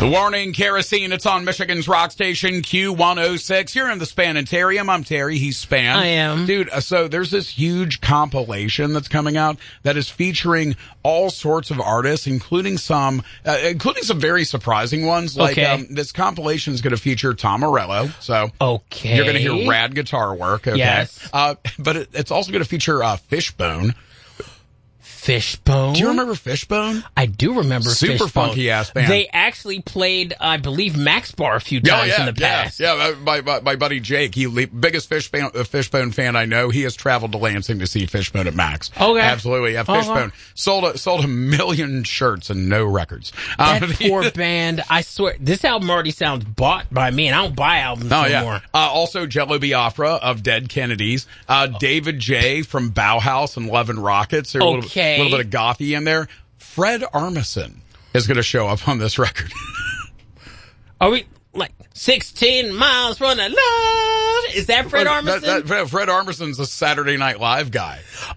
The warning, kerosene, it's on Michigan's rock station, Q106. You're in the Spanitarium. I'm Terry. He's Span. I am. Dude, so there's this huge compilation that's coming out that is featuring all sorts of artists, including some very surprising ones. Like, this compilation is going to feature Tom Morello. So, you're going to hear rad guitar work. Okay. Yes. But it's also going to feature, Fishbone. Fishbone? Do you remember Fishbone? I do remember Super Fishbone. funky ass band. They actually played, I believe, Max Bar a few times in the past. Yeah, my buddy Jake, biggest Fishbone fan I know. He has traveled to Lansing to see Fishbone at Max. Okay. Absolutely. Yeah, Fishbone. Sold 1 million shirts and no records. That poor band. I swear, this album already sounds bought by me, and I don't buy albums anymore. Also, Jello Biafra of Dead Kennedys. David J. from Bauhaus and Love and Rockets. There's a little bit of gothy in there. Fred Armisen is going to show up on this record. Are we like 16 miles from the love? Is that Fred Armisen? Fred Armisen's a Saturday Night Live guy.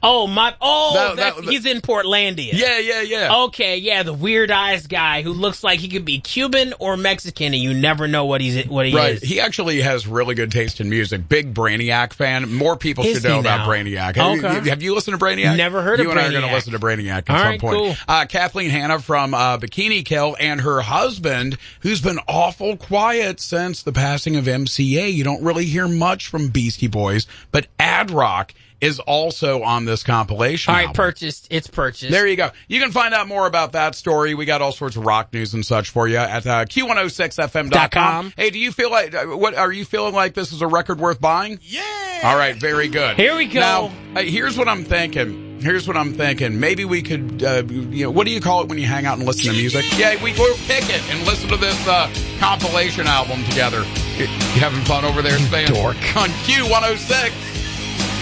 He's in Portlandia. Yeah. Okay, yeah, the weird eyes guy who looks like he could be Cuban or Mexican, and you never know what he is. He actually has really good taste in music. Big Brainiac fan. More people should know about Brainiac. Have you listened to Brainiac? Never heard of Brainiac. You and I are going to listen to Brainiac at some point. Cool. Kathleen Hanna from Bikini Kill and her husband, who's been awful quiet since the passing of MCA. You don't really hear much from Beastie Boys, but Ad Rock is also on this compilation. All right, album. It's purchased. There you go. You can find out more about that story. We got all sorts of rock news and such for you at Q106FM.com. Hey, do you feel like, are you feeling like this is a record worth buying? Yeah! All right, very good. Here we go. Now, here's what I'm thinking. Maybe we could, what do you call it when you hang out and listen to music? Yeah, we'll pick it and listen to this compilation album together. You having fun over there, Span? Dork. On Q106.